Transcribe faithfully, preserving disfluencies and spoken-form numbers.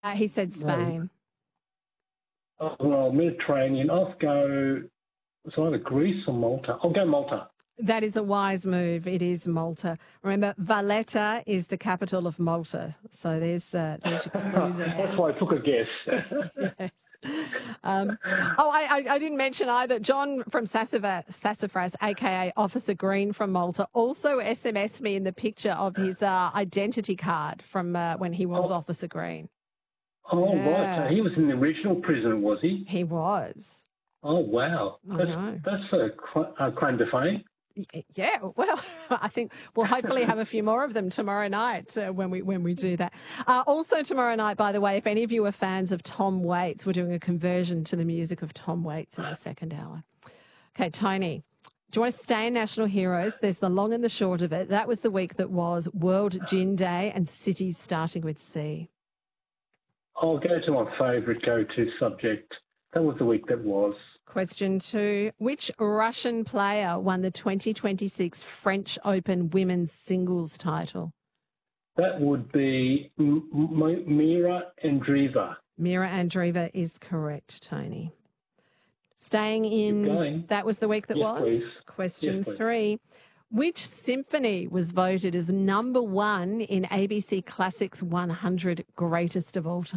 Uh, he said Spain. Oh, well, Mediterranean. I'll go, it's either Greece or Malta. I'll go Malta. That is a wise move. It is Malta. Remember, Valletta is the capital of Malta. So there's, uh, there's your clue there. That's why I took a guess. Yes. Um, oh, I, I, I didn't mention either. John from Sassafras, Sassafras, a k a. Officer Green from Malta, also S M S'd me in the picture of his uh, identity card from uh, when he was oh. Officer Green. Oh, yeah. right. So he was in the original prison, was he? He was. Oh, wow. That's, I know. That's a, a crime de fame. Yeah, well, I think we'll hopefully have a few more of them tomorrow night uh, when we when we do that. Uh, also tomorrow night, by the way, if any of you are fans of Tom Waits, we're doing a conversion to the music of Tom Waits in the second hour. Okay, Tony, do you want to stay in National Heroes? There's the long and the short of it. That was the week that was World Gin Day and cities starting with C. I'll go to my favourite go-to subject. That was the week that was. Question two. Which Russian player won the twenty twenty-six French Open women's singles title? That would be M- M- Mira Andreeva. Mira Andreeva is correct, Tony. Staying in, that was the week that yes, was. Please. Question yes, three. Which symphony was voted as number one in A B C Classics one hundred Greatest of All Time?